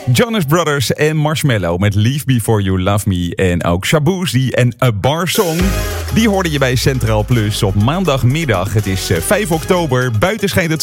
Jonas Brothers en Marshmello met Leave Before You Love Me. En ook Shaboozey en A Bar Song. Die hoorde je bij Centraal Plus op maandagmiddag. Het is 5 oktober. Buiten schijnt het